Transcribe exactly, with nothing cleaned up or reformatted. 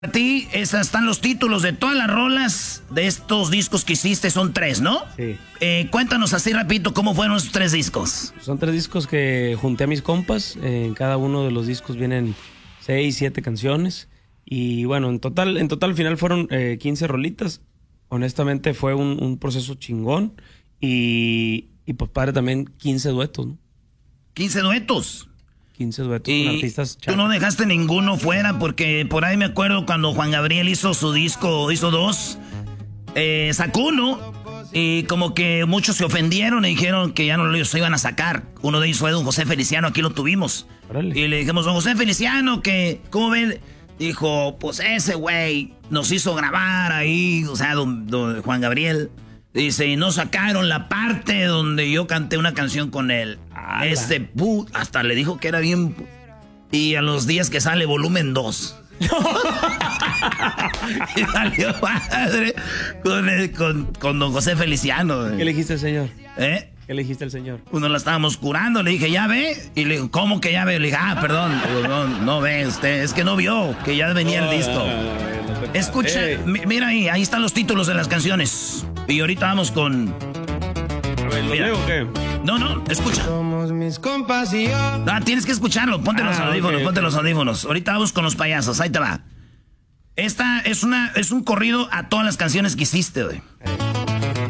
A ti, esas están los títulos de todas las rolas de estos discos que hiciste, son tres, ¿no? Sí. Eh, cuéntanos así rapidito cómo fueron esos tres discos. Son tres discos que junté a mis compas. Eh, en cada uno de los discos vienen seis, siete canciones. Y bueno, en total, en total al final fueron eh, quince rolitas. Honestamente fue un, un proceso chingón. Y, y pues padre también quince duetos, ¿no? quince duetos. quince duetos Y con artistas tú no dejaste ninguno fuera, porque por ahí me acuerdo cuando Juan Gabriel hizo su disco, hizo dos, eh, sacó uno, y como que muchos se ofendieron y dijeron que ya no lo iban a sacar. Uno de ellos fue don José Feliciano, aquí lo tuvimos. Órale. Y le dijimos, don José Feliciano, que, ¿cómo ven? Dijo, pues ese güey nos hizo grabar ahí, o sea, don, don Juan Gabriel. Dice, y no sacaron la parte donde yo canté una canción con él. ¡Hala! Este pu... Hasta le dijo que era bien... Y a los días que sale volumen dos. Y salió padre con, el- con, con don José Feliciano. ¿Qué le dijiste al señor? ¿Eh? ¿Qué le dijiste al señor? Uno la estábamos curando, le dije, ¿ya ve? Y le digo, ¿cómo que ya ve? Le dije, ah, perdón. Digo, no, no ve usted, es que no vio, que ya venía el disco. Escucha, Ey. mi- mira ahí, ahí están los títulos de las canciones. Y ahorita vamos con... A ver, ¿lo Mira. leo o qué? No, no, escucha. Somos mis compas y yo. Ah, tienes que escucharlo, ponte los Ah, audífonos, ok, ponte ok. los audífonos. Ahorita vamos con los payasos, ahí te va. Esta es una es un corrido a todas las canciones que hiciste, güey.